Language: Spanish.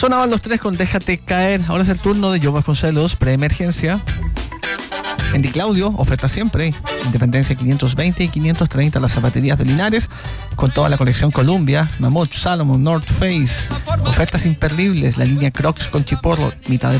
Sonaban los tres con Déjate Caer. Ahora es el turno de Joe Vasconcelos, Preemergencia. Andy Claudio, Oferta Siempre, Independencia 520 y 530, las zapaterías de Linares, con toda la colección Columbia, Mammoth, Salomon, North Face, ofertas imperdibles, la línea Crocs con Chiporro, mitad de